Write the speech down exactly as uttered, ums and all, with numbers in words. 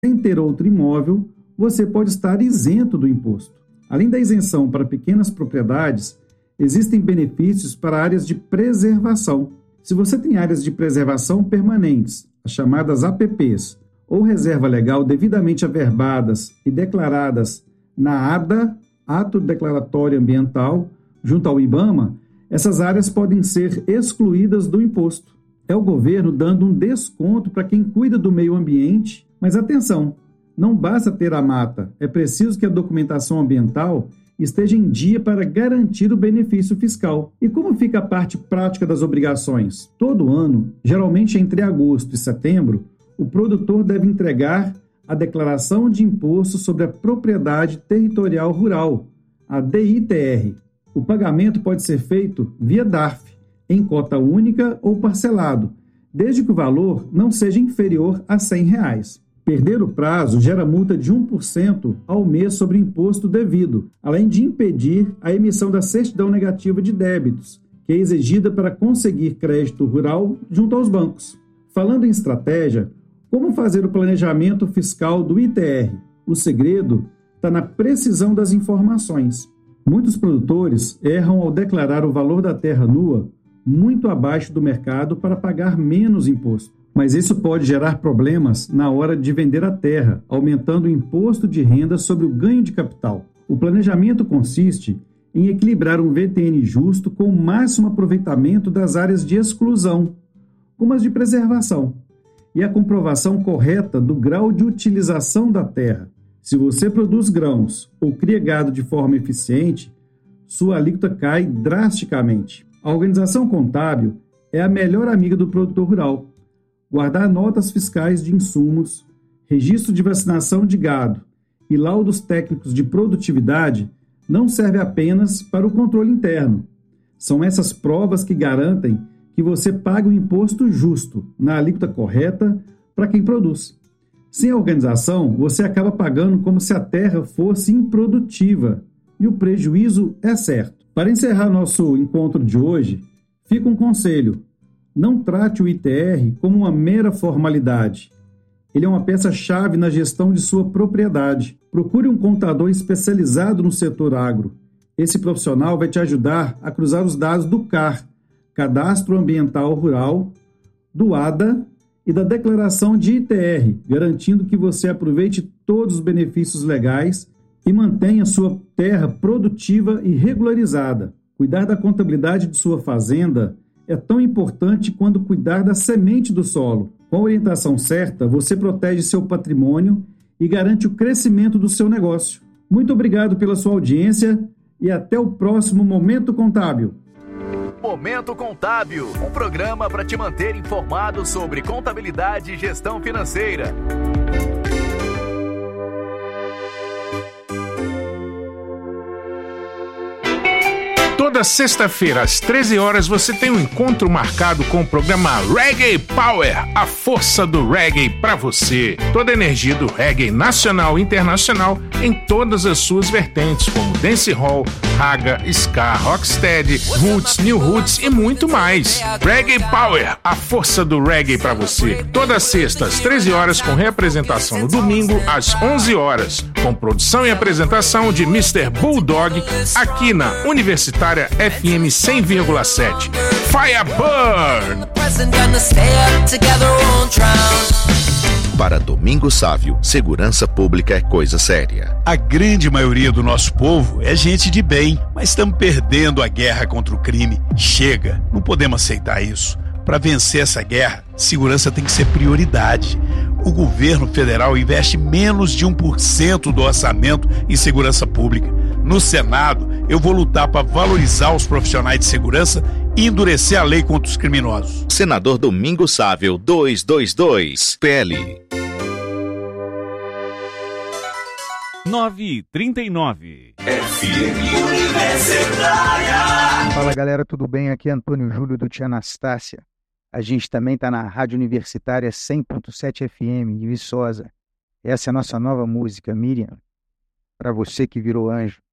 sem ter outro imóvel, você pode estar isento do imposto. Além da isenção para pequenas propriedades, existem benefícios para áreas de preservação. Se você tem áreas de preservação permanentes, as chamadas A P Ps, ou reserva legal devidamente averbadas e declaradas na A D A, Ato Declaratório Ambiental, junto ao IBAMA, essas áreas podem ser excluídas do imposto. É o governo dando um desconto para quem cuida do meio ambiente, mas atenção, não basta ter a mata, é preciso que a documentação ambiental esteja em dia para garantir o benefício fiscal. E como fica a parte prática das obrigações? Todo ano, geralmente entre agosto e setembro, o produtor deve entregar a Declaração de Imposto sobre a Propriedade Territorial Rural, a D I T R. O pagamento pode ser feito via D A R F, em cota única ou parcelado, desde que o valor não seja inferior a cem reais. Perder o prazo gera multa de um por cento ao mês sobre o imposto devido, além de impedir a emissão da certidão negativa de débitos, que é exigida para conseguir crédito rural junto aos bancos. Falando em estratégia, como fazer o planejamento fiscal do I T R? O segredo está na precisão das informações. Muitos produtores erram ao declarar o valor da terra nua muito abaixo do mercado para pagar menos imposto. Mas isso pode gerar problemas na hora de vender a terra, aumentando o imposto de renda sobre o ganho de capital. O planejamento consiste em equilibrar um V T N justo com o máximo aproveitamento das áreas de exclusão, como as de preservação, e a comprovação correta do grau de utilização da terra. Se você produz grãos ou cria gado de forma eficiente, sua alíquota cai drasticamente. A organização contábil é a melhor amiga do produtor rural. Guardar notas fiscais de insumos, registro de vacinação de gado e laudos técnicos de produtividade não serve apenas para o controle interno. São essas provas que garantem que você pague o imposto justo, na alíquota correta, para quem produz. Sem a organização, você acaba pagando como se a terra fosse improdutiva, e o prejuízo é certo. Para encerrar nosso encontro de hoje, fica um conselho. Não trate o I T R como uma mera formalidade. Ele é uma peça-chave na gestão de sua propriedade. Procure um contador especializado no setor agro. Esse profissional vai te ajudar a cruzar os dados do C A R, Cadastro Ambiental Rural, do A D A e da Declaração de I T R, garantindo que você aproveite todos os benefícios legais e mantenha sua terra produtiva e regularizada. Cuidar da contabilidade de sua fazenda é tão importante quanto cuidar da semente do solo. Com a orientação certa, você protege seu patrimônio e garante o crescimento do seu negócio. Muito obrigado pela sua audiência e até o próximo Momento Contábil. Momento Contábil, um programa para te manter informado sobre contabilidade e gestão financeira. Toda sexta-feira, às treze horas, você tem um encontro marcado com o programa Reggae Power, a força do reggae para você. Toda a energia do reggae nacional e internacional em todas as suas vertentes, como dancehall, raga, ska, rocksteady, roots, new roots e muito mais. Reggae Power, a força do reggae para você. Toda sexta, às treze horas, com reapresentação no domingo, às onze horas, com produção e apresentação de mister Bulldog, aqui na Universitária F M cem vírgula sete. Fireburn! Para Domingos Sávio, segurança pública é coisa séria. A grande maioria do nosso povo é gente de bem, mas estamos perdendo a guerra contra o crime. Chega, não podemos aceitar isso. Para vencer essa guerra, segurança tem que ser prioridade. O governo federal investe menos de um por cento do orçamento em segurança pública. No Senado, eu vou lutar para valorizar os profissionais de segurança e endurecer a lei contra os criminosos. Senador Domingos Sávio, duzentos e vinte e dois, P L. nove e trinta e nove. F M Universitária. Fala galera, tudo bem? Aqui é Antônio Júlio do Tia Anastácia. A gente também está na Rádio Universitária cem ponto sete F M de Viçosa. Essa é a nossa nova música, Miriam, para você que virou anjo.